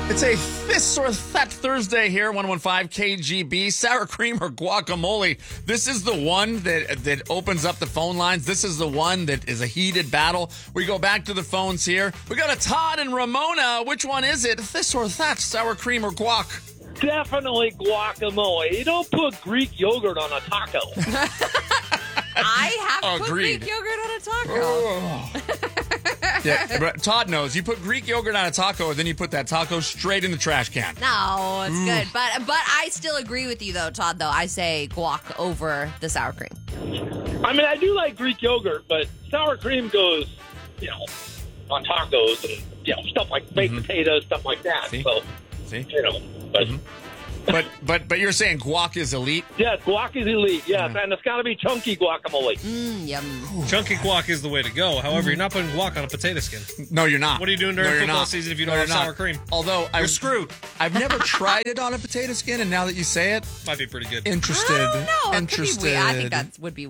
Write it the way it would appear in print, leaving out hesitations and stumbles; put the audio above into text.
It's a This or That Thursday here, 115 KGB. Sour cream or guacamole? This is the one that opens up the phone lines. This is the one that is a heated battle. We go back to the phones here. We got a Todd and Ramona. Which one is it? This or that? Sour cream or guac? Definitely guacamole. You don't put Greek yogurt on a taco. I have put Agreed. Greek yogurt on a taco. Yeah, but Todd knows. You put Greek yogurt on a taco, and then you put that taco straight in the trash can. No, it's good. But I still agree with you, though, Todd, though. I say guac over the sour cream. I mean, I do like Greek yogurt, but sour cream goes, on tacos and, stuff like baked potatoes, stuff like that. See? So, See? but... But you're saying guac is elite? Yes, guac is elite, yes, and it's got to be chunky guacamole. Yum. Chunky guac is the way to go. However, you're not putting guac on a potato skin. No, you're not. What are you doing during football season if you don't have sour cream? Although You're screwed. I've never tried it on a potato skin, and now that you say it, Might be pretty good. interested. I don't know. It could be Interested. weird. I think that would be